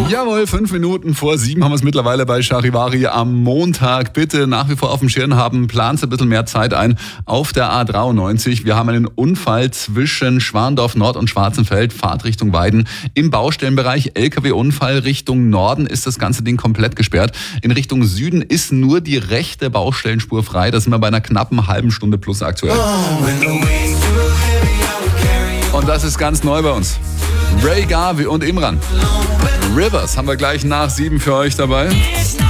Jawohl, 7:05 haben wir es mittlerweile bei Charivari am Montag. Bitte nach wie vor auf dem Schirm haben, plant ein bisschen mehr Zeit ein auf der A93. Wir haben einen Unfall zwischen Schwandorf Nord und Schwarzenfeld, Fahrt Richtung Weiden. Im Baustellenbereich LKW-Unfall Richtung Norden ist das ganze Ding komplett gesperrt. In Richtung Süden ist nur die rechte Baustellenspur frei. Da sind wir bei einer knappen halben Stunde plus aktuell. Und das ist ganz neu bei uns. Ray Garvey und Imran. Rivers haben wir gleich nach 7 für euch dabei.